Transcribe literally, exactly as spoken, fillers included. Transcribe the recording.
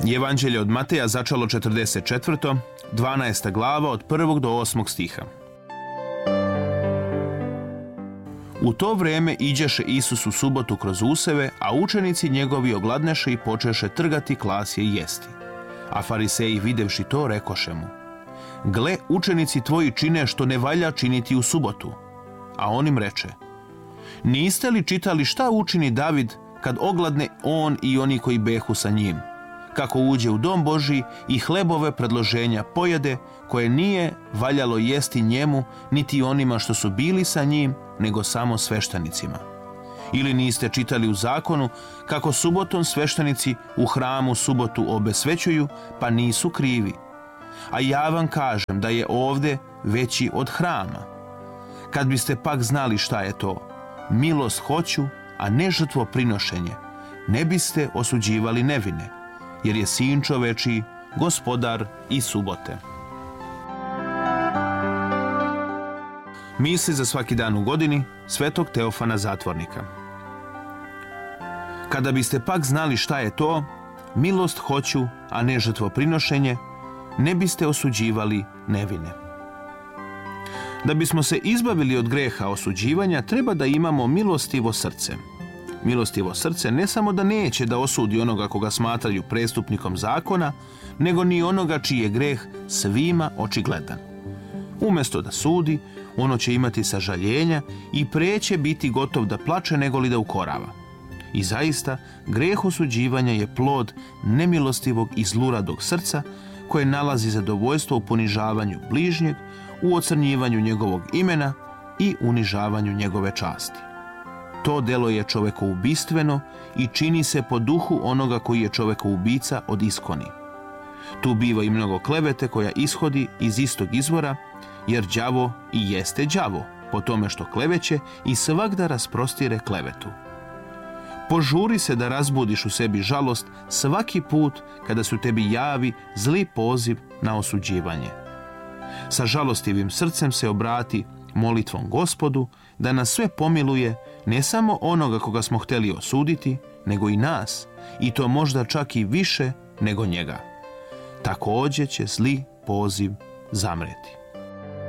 Evanđelje od Mateja začalo četrdeset četvrto. dvanaesta glava od prvog do osmog stiha. U to vrijeme iđeše Isus u subotu kroz useve, a učenici njegovi ogladneše i počeše trgati klasje i jesti. A fariseji videvši to rekoše mu: Gle, učenici tvoji čine što ne valja činiti u subotu. A on im reče: Niste li čitali šta učini David kad ogladne on i oni koji behu sa njim? Kako uđe u dom Božji i hlebove predloženja pojede, koje nije valjalo jesti njemu, niti onima što su bili sa njim, nego samo sveštenicima. Ili niste čitali u zakonu kako subotom sveštenici u hramu subotu obesvećuju, pa nisu krivi. A ja vam kažem da je ovdje veći od hrama. Kad biste pak znali šta je to, milost hoću, a ne žrtvo prinošenje, ne biste osuđivali nevine, jer je Sin čovečiji gospodar i subote. Misli za svaki dan u godini svetog Teofana Zatvornika. Kada biste pak znali šta je to, milost hoću, a ne žrtvo prinošenje, ne biste osuđivali nevine. Da bismo se izbavili od greha osuđivanja, treba da imamo milostivo srce. Milostivo srce ne samo da neće da osudi onoga koga smatraju prestupnikom zakona, nego ni onoga čiji je greh svima očigledan. Umjesto da sudi, ono će imati sažaljenja i preće biti gotov da plače nego li da ukorava. I zaista, greh osuđivanja je plod nemilostivog i zluradog srca koje nalazi zadovoljstvo u ponižavanju bližnjeg, u ocrnjivanju njegovog imena i unižavanju njegove časti. To delo je čovjekoubistveno i čini se po duhu onoga koji je čovjekoubica od iskoni. Tu biva i mnogo klevete koja ishodi iz istog izvora, jer đavo i jeste đavo, po tome što kleveće i svagda rasprostire klevetu. Požuri se da razbudiš u sebi žalost svaki put kada su tebi javi zli poziv na osuđivanje. Sa žalostivim srcem se obrati molitvom Gospodu da nas sve pomiluje, ne samo onoga koga smo htjeli osuditi, nego i nas, i to možda čak i više nego njega. Također će zli poziv zamreti.